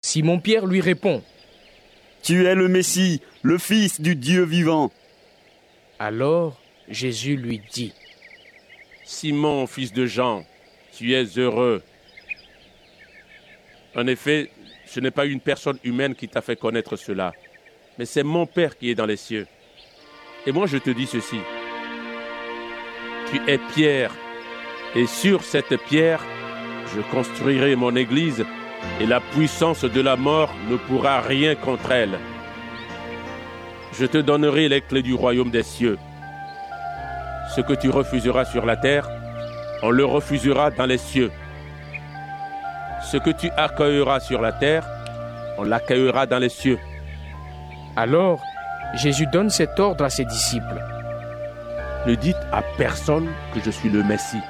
Simon-Pierre lui répond : Tu es le Messie, le Fils du Dieu vivant. Alors Jésus lui dit : Simon, fils de Jean, tu es heureux. En effet, ce n'est pas une personne humaine qui t'a fait connaître cela, mais c'est mon Père qui est dans les cieux. Et moi je te dis ceci, tu es Pierre, et sur cette pierre, je construirai mon église, et la puissance de la mort ne pourra rien contre elle. Je te donnerai les clés du royaume des cieux. Ce que tu refuseras sur la terre, on le refusera dans les cieux. Ce que tu accueilleras sur la terre, on l'accueillera dans les cieux. Alors, Jésus donne cet ordre à ses disciples : Ne dites à personne que je suis le Messie.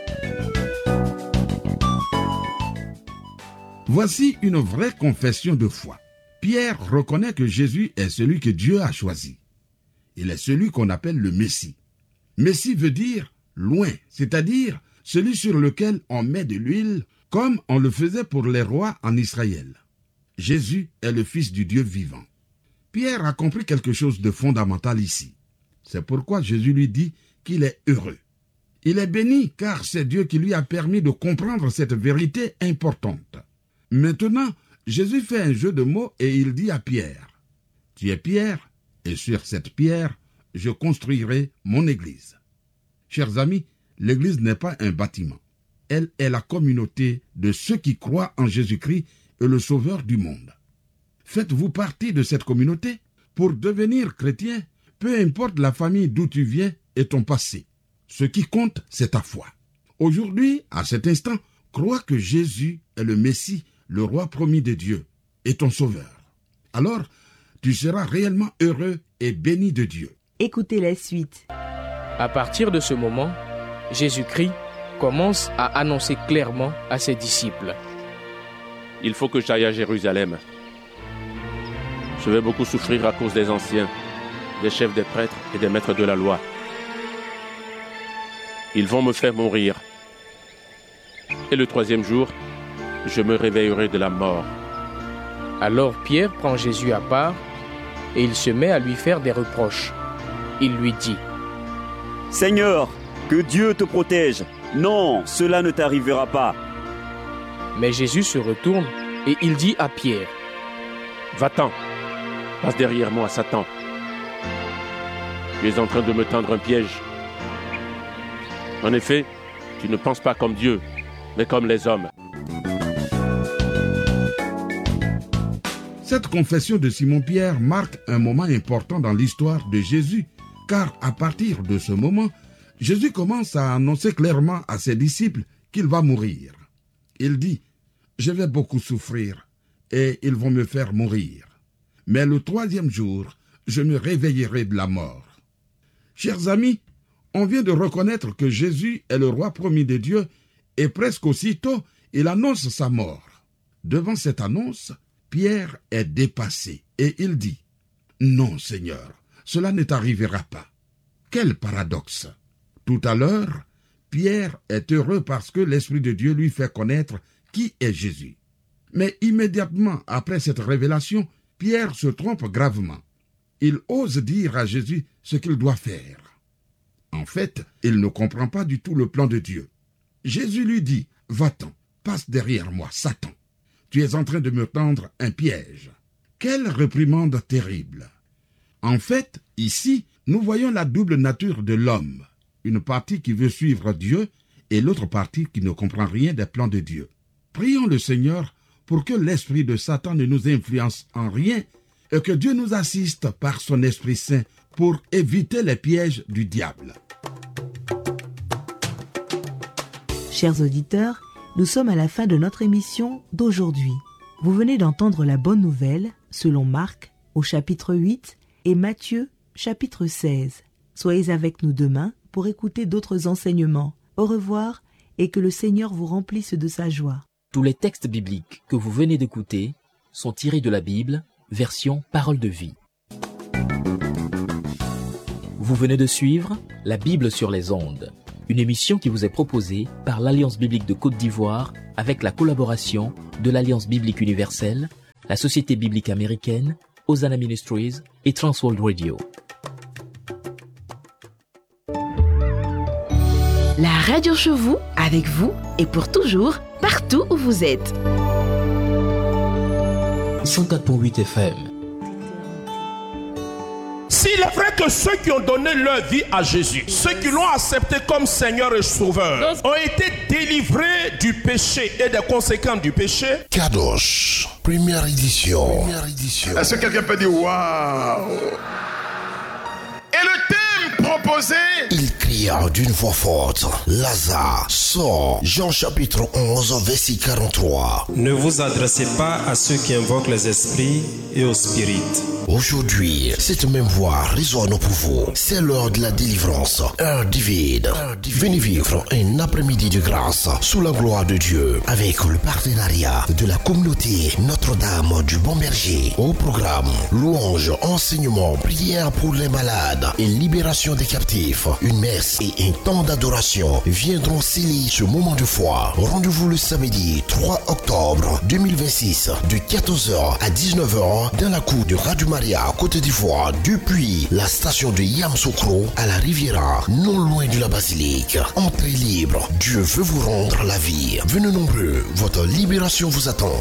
Voici une vraie confession de foi. Pierre reconnaît que Jésus est celui que Dieu a choisi. Il est celui qu'on appelle le Messie. Messie veut dire loin, c'est-à-dire celui sur lequel on met de l'huile, comme on le faisait pour les rois en Israël. Jésus est le Fils du Dieu vivant. Pierre a compris quelque chose de fondamental ici. C'est pourquoi Jésus lui dit qu'il est heureux. Il est béni car c'est Dieu qui lui a permis de comprendre cette vérité importante. Maintenant, Jésus fait un jeu de mots et il dit à Pierre : Tu es Pierre, et sur cette pierre, je construirai mon église. Chers amis, l'église n'est pas un bâtiment. Elle est la communauté de ceux qui croient en Jésus-Christ et le Sauveur du monde. Faites-vous partie de cette communauté? Pour devenir chrétien, peu importe la famille d'où tu viens et ton passé. Ce qui compte, c'est ta foi. Aujourd'hui, à cet instant, crois que Jésus est le Messie, le roi promis de Dieu, et ton Sauveur. Alors, tu seras réellement heureux et béni de Dieu. Écoutez la suite. À partir de ce moment, Jésus-Christ commence à annoncer clairement à ses disciples : Il faut que j'aille à Jérusalem. Je vais beaucoup souffrir à cause des anciens, des chefs des prêtres et des maîtres de la loi. Ils vont me faire mourir. Et le troisième jour, je me réveillerai de la mort. Alors Pierre prend Jésus à part et il se met à lui faire des reproches. Il lui dit : Seigneur, que Dieu te protège. Non, cela ne t'arrivera pas. Mais Jésus se retourne et il dit à Pierre : Va-t'en, passe derrière moi, Satan. Tu es en train de me tendre un piège. En effet, tu ne penses pas comme Dieu, mais comme les hommes. Cette confession de Simon-Pierre marque un moment important dans l'histoire de Jésus, car à partir de ce moment, Jésus commence à annoncer clairement à ses disciples qu'il va mourir. Il dit : Je vais beaucoup souffrir et ils vont me faire mourir. Mais le troisième jour, je me réveillerai de la mort. Chers amis, on vient de reconnaître que Jésus est le roi promis de Dieu et presque aussitôt, il annonce sa mort. Devant cette annonce, Pierre est dépassé et il dit : Non, Seigneur, cela ne t'arrivera pas. Quel paradoxe! Tout à l'heure, Pierre est heureux parce que l'Esprit de Dieu lui fait connaître qui est Jésus. Mais immédiatement après cette révélation, Pierre se trompe gravement. Il ose dire à Jésus ce qu'il doit faire. En fait, il ne comprend pas du tout le plan de Dieu. Jésus lui dit : Va-t'en, passe derrière moi, Satan. Tu es en train de me tendre un piège. Quelle réprimande terrible! En fait, ici, nous voyons la double nature de l'homme. Une partie qui veut suivre Dieu et l'autre partie qui ne comprend rien des plans de Dieu. Prions le Seigneur pour que l'esprit de Satan ne nous influence en rien et que Dieu nous assiste par son Esprit Saint pour éviter les pièges du diable. Chers auditeurs, nous sommes à la fin de notre émission d'aujourd'hui. Vous venez d'entendre la bonne nouvelle selon Marc au chapitre 8 et Matthieu chapitre 16. Soyez avec nous demain pour écouter d'autres enseignements. Au revoir et que le Seigneur vous remplisse de sa joie. Tous les textes bibliques que vous venez d'écouter sont tirés de la Bible, version Parole de vie. Vous venez de suivre La Bible sur les ondes, une émission qui vous est proposée par l'Alliance biblique de Côte d'Ivoire avec la collaboration de l'Alliance biblique universelle la Société biblique américaine, Hosanna Ministries et Transworld Radio. La radio chez vous, avec vous et pour toujours, partout où vous êtes. 104.8 FM. S'il est vrai que ceux qui ont donné leur vie à Jésus, ceux qui l'ont accepté comme Seigneur et Sauveur, ont été délivrés du péché et des conséquences du péché. Kadosh, première édition. Est-ce que quelqu'un peut dire waouh? Et le thème proposé? Il cria d'une voix forte, Lazare, sors. Jean chapitre 11, verset 43. Ne vous adressez pas à ceux qui invoquent les esprits et aux spirites. Aujourd'hui, cette même voix résonne pour vous. C'est l'heure de la délivrance. Heure divine. Venez vivre un après-midi de grâce sous la gloire de Dieu avec le partenariat de la communauté Notre-Dame du Bon Berger. Au programme, louange, enseignement, prière pour les malades et libération des captifs. Une messe et un temps d'adoration viendront sceller ce moment de foi. Rendez-vous le samedi 3 octobre 2026 de 14h à 19h dans la cour de Radio Maria, Côte d'Ivoire, depuis la station de Yamoussoukro à la Riviera, non loin de la basilique. Entrée libre, Dieu veut vous rendre la vie. Venez nombreux, votre libération vous attend.